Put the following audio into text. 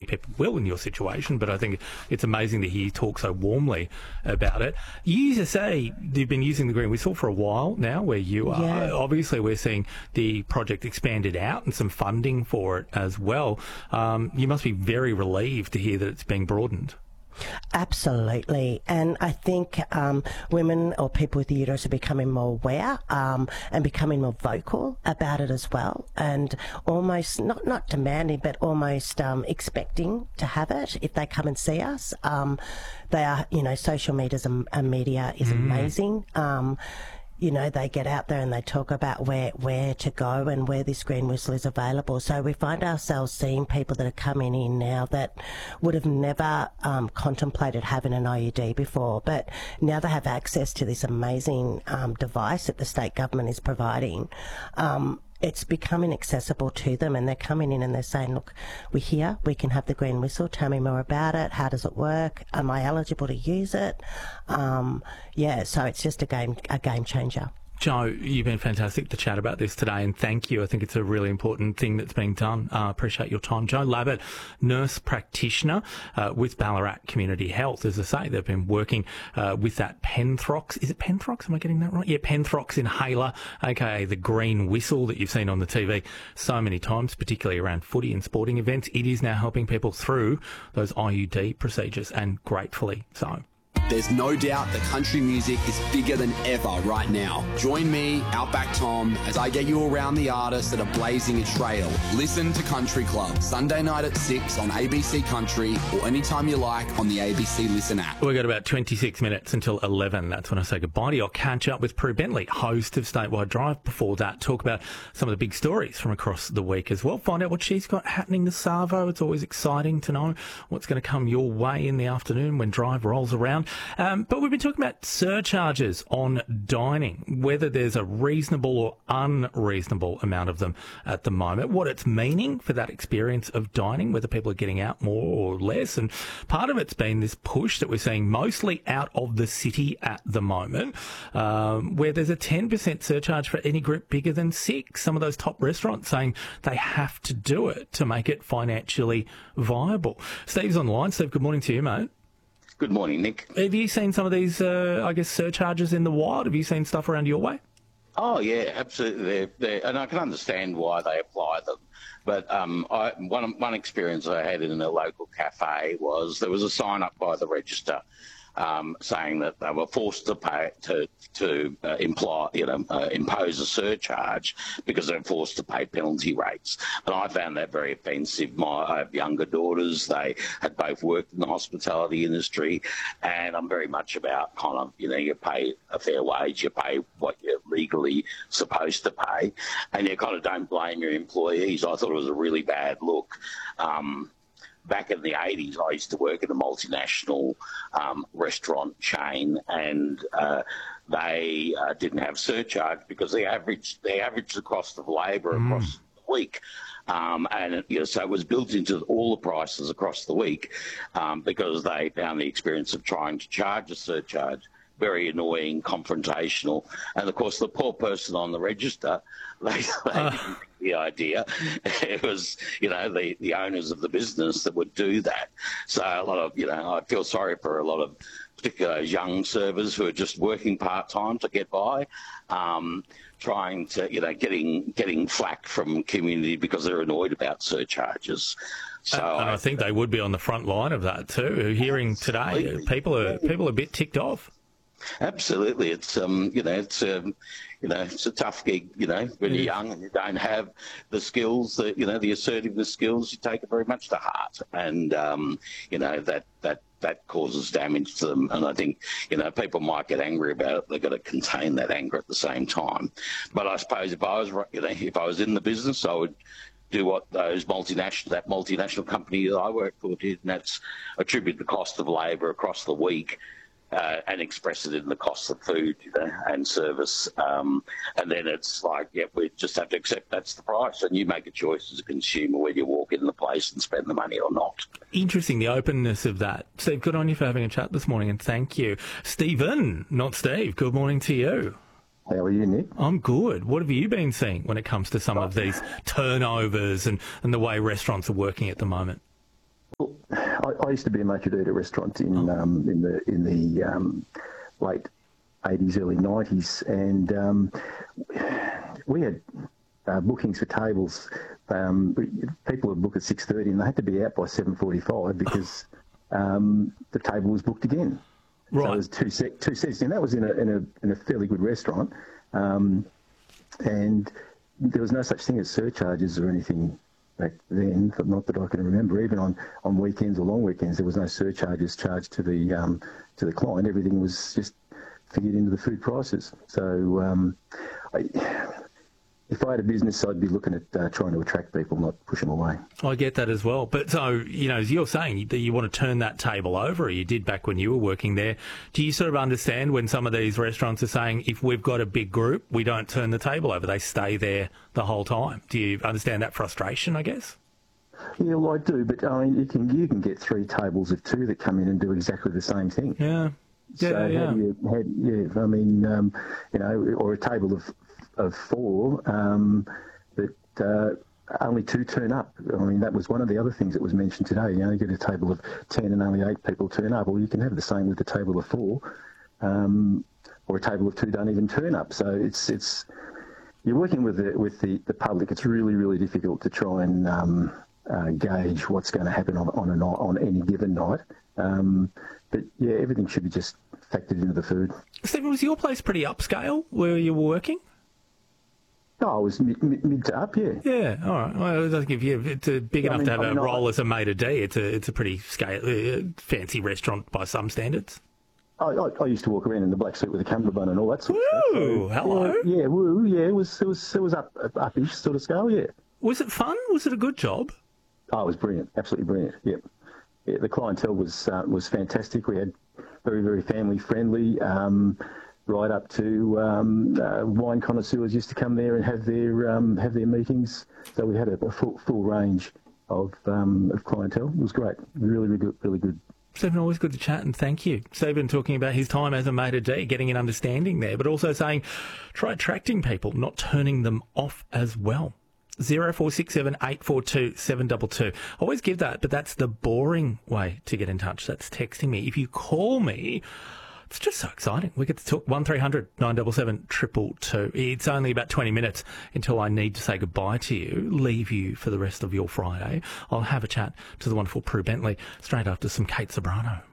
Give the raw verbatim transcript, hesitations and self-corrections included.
people will in your situation, but I think it's amazing to hear you talk so warmly about it. You, as I say, you've been using the green whistle for a while now, where you are. Yeah. Obviously, we're seeing the project expanded out and some funding for it as well. Um, you must be very relieved to hear that it's being broadened. Absolutely. And I think um, women or people with the uterus are becoming more aware um, and becoming more vocal about it as well, and almost not, not demanding, but almost um, expecting to have it if they come and see us. Um, they are, you know, social media and, and media is Mm. amazing. Um, you know, they get out there and they talk about where, where to go and where this green whistle is available. So we find ourselves seeing people that are coming in now that would have never um, contemplated having an I U D before, but now they have access to this amazing um, device that the state government is providing. Um, it's becoming accessible to them, and they're coming in and they're saying, look, we're here, we can have the green whistle, tell me more about it, how does it work, am I eligible to use it? Um, yeah, so it's just a game, a game changer. Joe, you've been fantastic to chat about this today, and thank you. I think it's a really important thing that's being done. I uh, appreciate your time. Joe Labbott, nurse practitioner uh, with Ballarat Community Health. As I say, they've been working uh, with that Penthrox. Is it Penthrox? Am I getting that right? Yeah, Penthrox inhaler, aka the green whistle that you've seen on the T V so many times, particularly around footy and sporting events. It is now helping people through those I U D procedures, and gratefully so. There's no doubt that country music is bigger than ever right now. Join me, Outback Tom, as I get you around the artists that are blazing a trail. Listen to Country Club, Sunday night at six on A B C Country, or anytime you like on the A B C Listen app. We've got about twenty-six minutes until eleven. That's when I say goodbye to you. I'll catch up with Prue Bentley, host of Statewide Drive. Before that, talk about some of the big stories from across the week as well. Find out what she's got happening to Savo. It's always exciting to know what's going to come your way in the afternoon when Drive rolls around. Um, but we've been talking about surcharges on dining, whether there's a reasonable or unreasonable amount of them at the moment, what it's meaning for that experience of dining, whether people are getting out more or less. And part of it's been this push that we're seeing mostly out of the city at the moment, um, where there's a ten percent surcharge for any group bigger than six. Some of those top restaurants saying they have to do it to make it financially viable. Steve's online. Steve, good morning to you, mate. Good morning, Nick. Have you seen some of these, uh, I guess, surcharges in the wild? Have you seen stuff around your way? Oh, yeah, absolutely. They're, they're, and I can understand why they apply them. But um, I, one, one experience I had in a local cafe was there was a sign up by the register um, saying that they were forced to pay to to uh, imply, you know, uh, impose a surcharge because they're forced to pay penalty rates. And I found that very offensive. My, I have younger daughters. They had both worked in the hospitality industry, and I'm very much about kind of, you know, you pay a fair wage, you pay what you're legally supposed to pay, and you kind of don't blame your employees. I thought it was a really bad look. Um, Back in the eighties, I used to work in a multinational um, restaurant chain, and uh, they uh, didn't have surcharge because they averaged they averaged the cost of labour mm. across the week, um, and it, you know, so it was built into all the prices across the week um, because they found the experience of trying to charge a surcharge very annoying, confrontational, and of course the poor person on the register, they, they uh. didn't think the idea. It was, you know, the, the owners of the business that would do that. So a lot of, you know, I feel sorry for a lot of particularly young servers who are just working part-time to get by, um, trying to, you know, getting getting flack from community because they're annoyed about surcharges. So and I, I think they would be on the front line of that too. Hearing today, people are people are a bit ticked off. Absolutely, it's um, you know, it's um, you know, it's a tough gig. You know, when you're young and you don't have the skills, that you know, the assertiveness skills, you take it very much to heart, and um, you know that that that causes damage to them. And I think, you know, people might get angry about it. They've got to contain that anger at the same time. But I suppose if I was, you know, if I was in the business, I would do what those multinational, that multinational company that I work for did, and that's attribute the cost of labour across the week. Uh, and express it in the cost of food, you know, and service. Um, and then it's like, yeah, we just have to accept that's the price. And you make a choice as a consumer whether you walk in the place and spend the money or not. Interesting, the openness of that. Steve, good on you for having a chat this morning, and thank you. Stephen, not Steve, good morning to you. How are you, Nick? I'm good. What have you been seeing when it comes to some of these turnovers and, and the way restaurants are working at the moment? I, I used to be a maitre d' at a restaurant in um, in the in the um, late eighties, early nineties, and um, we had uh, bookings for tables. Um, people would book at six thirty, and they had to be out by seven forty-five because um, the table was booked again. Right. So it was two se- two seats, and that was in a in a in a fairly good restaurant, um, and there was no such thing as surcharges or anything back then, not that I can remember. Even on, on weekends or long weekends, there was no surcharges charged to the um, to the client. Everything was just figured into the food prices. So um, I, if I had a business, I'd be looking at uh, trying to attract people, not push them away. I get that as well. But so, you know, as you're saying that you want to turn that table over, or you did back when you were working there, do you sort of understand when some of these restaurants are saying, if we've got a big group, we don't turn the table over, they stay there the whole time? Do you understand that frustration, I guess? Yeah, well, I do, but I mean, you can you can get three tables of two that come in and do exactly the same thing. Yeah. Yeah, so yeah. How do you, how, yeah, I mean, um, you know, or a table of of four um, that uh, only two turn up. I mean, that was one of the other things that was mentioned today. You know, you get a table of ten and only eight people turn up. Well, you can have the same with a table of four, um, or a table of two don't even turn up. So it's it's you're working with the with the, the public. It's really really difficult to try and um, uh, gauge what's going to happen on on, a, on any given night. Um, but yeah, everything should be just factored into the food. Stephen, was your place pretty upscale where you were working? Oh, it was mid, mid, mid to up, yeah. Yeah, all right. Well, I think if you, it's a big Yeah, I enough mean- to have I mean, a I- role as a maitre d'. It's a it's a pretty scale, uh, fancy restaurant by some standards. I, I, I used to walk around in the black suit with a cummerbund and all that sort of stuff. Woo, So, hello. Yeah, yeah, woo, yeah. It was it was it was up upish sort of scale, yeah. Was it fun? Was it a good job? Oh, it was brilliant, absolutely brilliant. Yep. Yeah, the clientele was uh, was fantastic. We had very very family friendly. Um, right up to um, uh, wine connoisseurs used to come there and have their um, have their meetings. So we had a, a full full range of um, of clientele. It was great, really really good, really good. Stephen, always good to chat, and thank you. Stephen talking about his time as a maitre d', getting an understanding there, but also saying try attracting people, not turning them off as well. zero four six seven eight four two seven two two. Always give that, but that's the boring way to get in touch. That's texting me. If you call me, it's just so exciting. We get to talk one three hundred nine seven seven two two two. It's only about twenty minutes until I need to say goodbye to you, leave you for the rest of your Friday. I'll have a chat to the wonderful Prue Bentley straight after some Kate Sobrano.